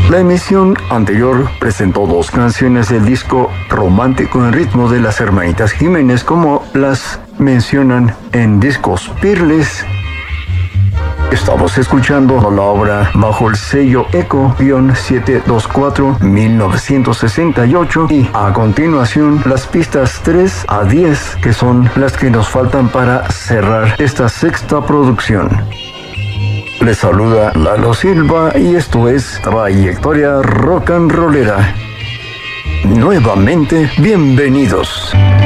La emisión anterior presentó 2 canciones del disco Romántico en Ritmo de las Hermanitas Jiménez, como las mencionan en Discos Pirles. Estamos escuchando la obra bajo el sello ECO-724-1968 y a continuación las pistas 3 a 10, que son las que nos faltan para cerrar esta 6ª producción. Les saluda Lalo Silva y esto es Trayectoria Rock and Rollera. Nuevamente, bienvenidos.